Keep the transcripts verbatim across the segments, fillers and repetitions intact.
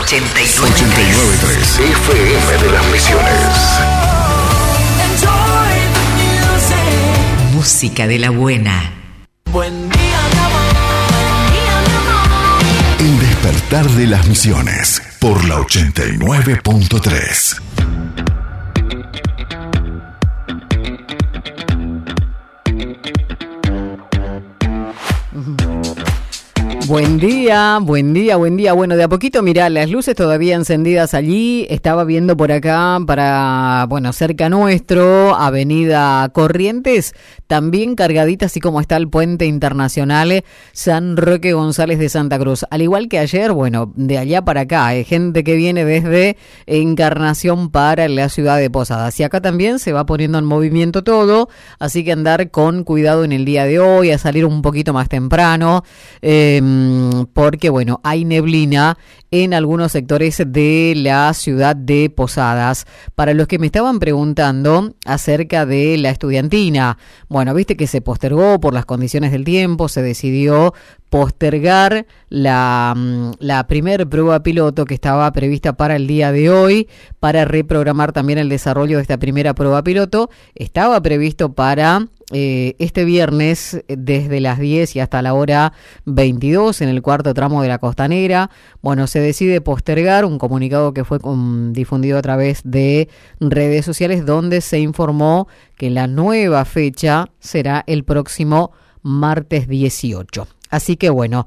ochenta y nueve ochenta y nueve punto tres F M de las Misiones. Música de la buena. Buen día, mi amor. Buen día, mi amor. El despertar de las Misiones por la ochenta y nueve punto tres. Buen día, buen día, buen día. Bueno, de a poquito, mirá, las luces todavía encendidas allí. Estaba viendo por acá para, bueno, cerca nuestro, Avenida Corrientes, también cargadita, así como está el Puente Internacional San Roque González de Santa Cruz. Al igual que ayer, bueno, de allá para acá, hay gente que viene desde Encarnación para la ciudad de Posadas. Y acá también se va poniendo en movimiento todo, así que andar con cuidado en el día de hoy, a salir un poquito más temprano, eh, porque bueno, hay neblina en algunos sectores de la ciudad de Posadas. Para los que me estaban preguntando acerca de la estudiantina, bueno, viste que se postergó por las condiciones del tiempo, se decidió postergar la, la primer prueba piloto que estaba prevista para el día de hoy, para reprogramar también el desarrollo de esta primera prueba piloto. Estaba previsto para eh, este viernes desde las diez y hasta la hora veintidós en el cuarto tramo de la Costanera. Bueno, se decide postergar, un comunicado que fue um, difundido a través de redes sociales, donde se informó que la nueva fecha será el próximo martes dieciocho. Así que bueno,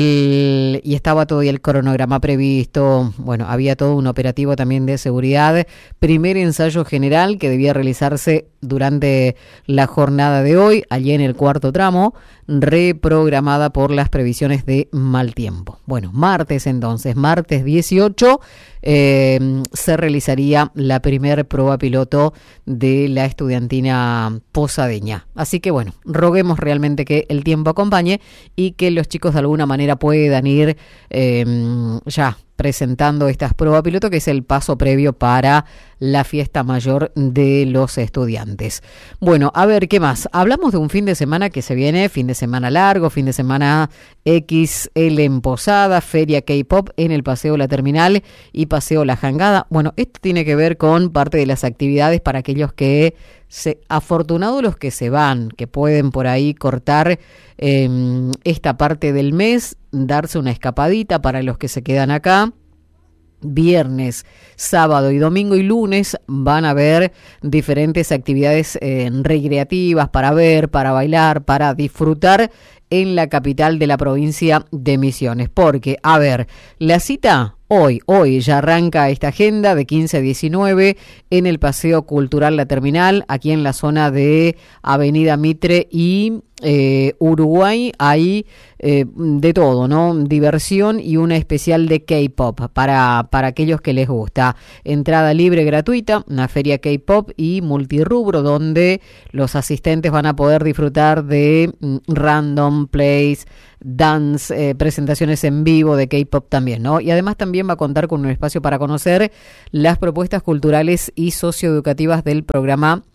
el, y estaba todo el cronograma previsto, bueno, había todo un operativo también de seguridad. Primer ensayo general que debía realizarse durante la jornada de hoy, allí en el cuarto tramo, reprogramada por las previsiones de mal tiempo. Bueno, martes entonces, martes dieciocho, eh, se realizaría la primer prueba piloto de la estudiantina posadeña. Así que bueno, roguemos realmente que el tiempo acompañe y que los chicos de alguna manera puedan ir eh, ya presentando estas pruebas piloto, que es el paso previo para la fiesta mayor de los estudiantes. Bueno, a ver, ¿qué más? Hablamos de un fin de semana que se viene, fin de semana largo, fin de semana equis ele en Posada, Feria K-Pop en el Paseo La Terminal y Paseo La Jangada. Bueno, esto tiene que ver con parte de las actividades para aquellos que, se, afortunados los que se van, que pueden por ahí cortar eh, esta parte del mes, darse una escapadita. Para los que se quedan acá, viernes, sábado y domingo y lunes van a haber diferentes actividades eh, recreativas para ver, para bailar, para disfrutar en la capital de la provincia de Misiones. Porque, a ver, la cita hoy, hoy ya arranca esta agenda de quince a diecinueve en el Paseo Cultural La Terminal, aquí en la zona de Avenida Mitre y eh, Uruguay. Hay eh, de todo, ¿no? Diversión y una especial de K-Pop para, para aquellos que les gusta. Entrada libre gratuita, una feria K-Pop y multirrubro donde los asistentes van a poder disfrutar de mm, random plays, dance, eh, presentaciones en vivo de K-Pop también, ¿no? Y además también va a contar con un espacio para conocer las propuestas culturales y socioeducativas del programa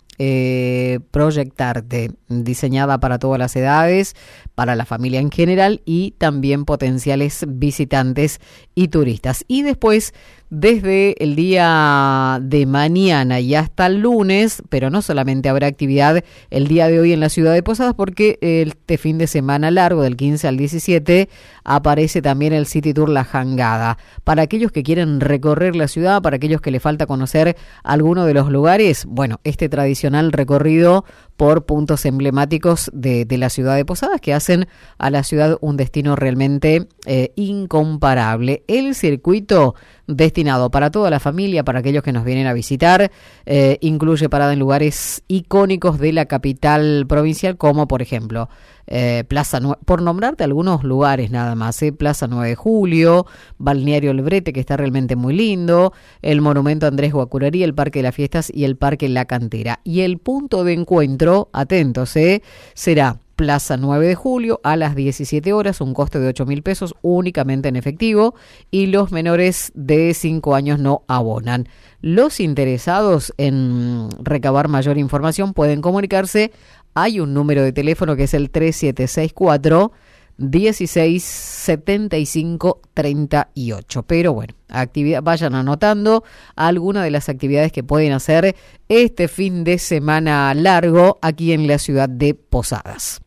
eh, Proyectarte, diseñada para todas las edades, para la familia en general y también potenciales visitantes y turistas. Y después, desde el día de mañana y hasta el lunes, pero no solamente habrá actividad el día de hoy en la ciudad de Posadas, porque este fin de semana largo del quince al diecisiete aparece también el City Tour La Jangada. Para aquellos que quieren recorrer la ciudad, para aquellos que le falta conocer alguno de los lugares, bueno, este tradicional recorrido por puntos emblemáticos de, de la ciudad de Posadas que hacen a la ciudad un destino realmente eh, incomparable. El circuito destinado para toda la familia, para aquellos que nos vienen a visitar, eh, incluye parada en lugares icónicos de la capital provincial, como por ejemplo eh, Plaza Nueve, por nombrarte algunos lugares nada más, eh, Plaza nueve de Julio, Balneario El Brete, que está realmente muy lindo, el Monumento Andrés Guacurarí, el Parque de las Fiestas y el Parque La Cantera. Y el punto de encuentro, atentos, eh, será Plaza nueve de Julio a las diecisiete horas, un costo de ocho mil pesos únicamente en efectivo, y los menores de cinco años no abonan. Los interesados en recabar mayor información pueden comunicarse. Hay un número de teléfono que es el tres siete seis cuatro, dieciséis setenta y cinco treinta y ocho. Pero bueno, actividad, vayan anotando algunas de las actividades que pueden hacer este fin de semana largo aquí en la ciudad de Posadas.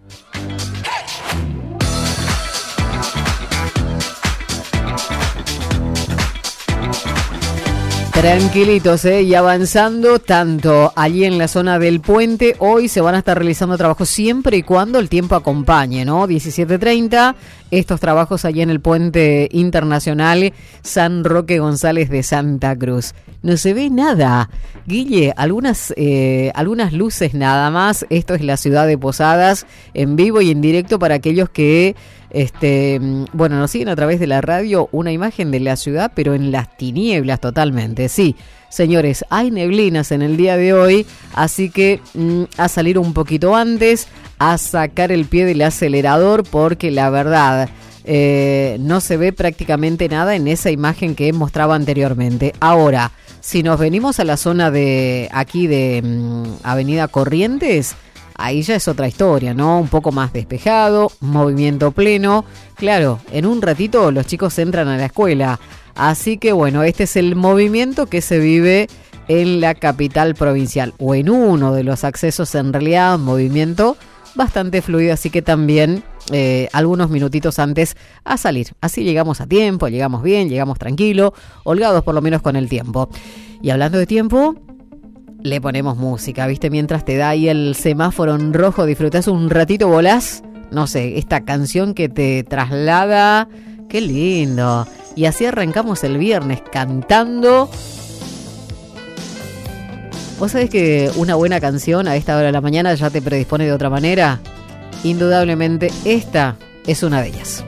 Tranquilitos, ¿eh? Y avanzando tanto allí en la zona del puente, hoy se van a estar realizando trabajos siempre y cuando el tiempo acompañe, ¿no? diecisiete treinta, estos trabajos allí en el puente internacional San Roque González de Santa Cruz. No se ve nada, Guille, algunas, eh, algunas luces nada más. Esto es la ciudad de Posadas, en vivo y en directo para aquellos que... Este, bueno, nos siguen a través de la radio, una imagen de la ciudad, pero en las tinieblas totalmente. Sí, señores, hay neblinas en el día de hoy, así que mm, a salir un poquito antes, a sacar el pie del acelerador, porque la verdad eh, no se ve prácticamente nada en esa imagen que mostraba anteriormente. Ahora, si nos venimos a la zona de aquí de mm, Avenida Corrientes, ahí ya es otra historia, ¿no? Un poco más despejado, movimiento pleno. Claro, en un ratito los chicos entran a la escuela. Así que bueno, este es el movimiento que se vive en la capital provincial. O en uno de los accesos, en realidad, un movimiento bastante fluido. Así que también eh, algunos minutitos antes a salir. Así llegamos a tiempo, llegamos bien, llegamos tranquilo, holgados por lo menos con el tiempo. Y hablando de tiempo... le ponemos música, ¿viste? Mientras te da ahí el semáforo en rojo, disfrutás un ratito, volás. No sé, esta canción que te traslada. ¡Qué lindo! Y así arrancamos el viernes cantando. ¿Vos sabés que una buena canción a esta hora de la mañana ya te predispone de otra manera? Indudablemente esta es una de ellas.